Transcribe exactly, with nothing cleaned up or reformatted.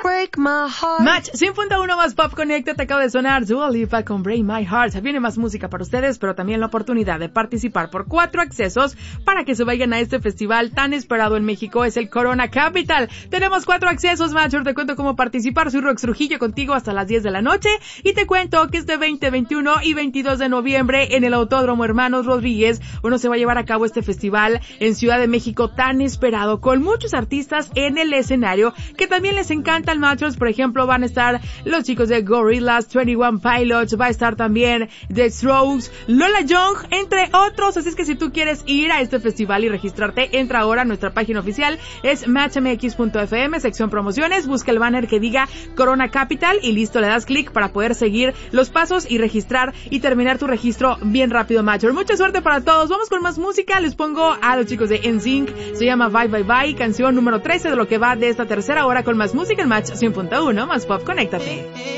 break my heart. Match cien punto uno más Pop Connecta, te acaba de sonar Dua Lipa con Break My Heart. Viene más música para ustedes, pero también la oportunidad de participar por cuatro accesos para que se vayan a este festival tan esperado en México. Es el Corona Capital. Tenemos cuatro accesos, Match. Te cuento cómo participar. Soy Rox Trujillo contigo hasta las diez de la noche y te cuento que este veinte, veintiuno y veintidós de noviembre en el Autódromo Hermanos Rodríguez uno se va a llevar a cabo este festival en Ciudad de México tan esperado, con muchos artistas en el escenario que también les encanta el Mattress. Por ejemplo, van a estar los chicos de Gorillaz, veintiuno Pilots, va a estar también The Strokes, Lola Young, entre otros. Así es que si tú quieres ir a este festival y registrarte, entra ahora a nuestra página oficial, es match m x punto f m, sección promociones, busca el banner que diga Corona Capital y listo, le das clic para poder seguir los pasos y registrar y terminar tu registro bien rápido, Matcher. Mucha suerte para todos. Vamos con más música. Les pongo a los chicos de N Sync, se llama Bye Bye Bye, canción número trece de lo que va de esta tercera hora con más música en Match cien punto uno más Pop. Conéctate.